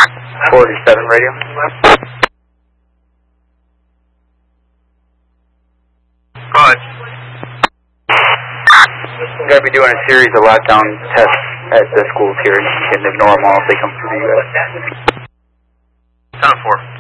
47 radio. Go ahead. We're going to be doing a series of lockdown tests at the schools here. You can ignore them all if they come through you guys. 10-4.